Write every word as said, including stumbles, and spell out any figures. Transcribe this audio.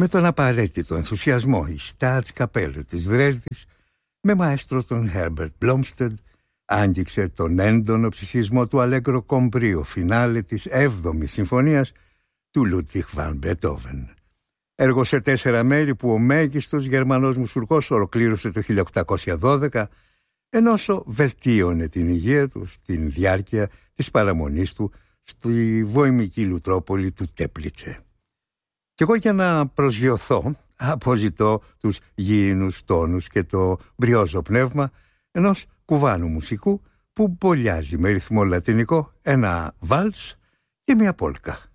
με τον απαραίτητο ενθουσιασμό η Staatskapelle της Δρέσδης, με μαέστρο τον Herbert Blomstedt, άγγιξε τον έντονο ψυχισμό του Allegro con brio φινάλε της έβδομης συμφωνίας του Ludwig van Beethoven. Έργο σε τέσσερα μέρη που ο μέγιστος Γερμανός μουσουργός ολοκλήρωσε το χίλια οκτακόσια δώδεκα, ενώ όσο βελτίωνε την υγεία του στην διάρκεια της παραμονής του στη βοημική λουτρόπολη του Τέπλιτσε. Κι εγώ, για να προσγειωθώ, αποζητώ τους γήινους τόνους και το μπριόζο πνεύμα ενός κουβάνου μουσικού που μπολιάζει με ρυθμό λατινικό ένα βάλς και μια πόλκα.